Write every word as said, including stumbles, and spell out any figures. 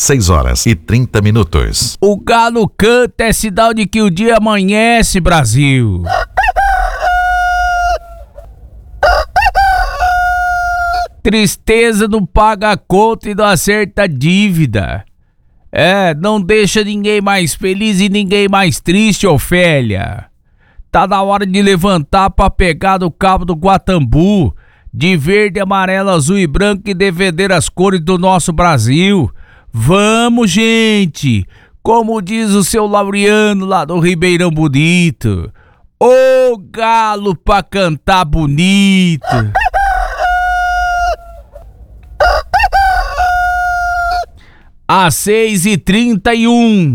seis horas e trinta minutos. O galo canta é sinal de que o dia amanhece, Brasil. Tristeza não paga a conta e não acerta a dívida. É, não deixa ninguém mais feliz e ninguém mais triste, Ofélia. Tá na hora de levantar pra pegar no cabo do Guatambu, de verde, amarelo, azul e branco, e defender as cores do nosso Brasil. Vamos, gente! Como diz o seu Laureano lá do Ribeirão Bonito. Ô galo pra cantar bonito! Às seis e trinta e um.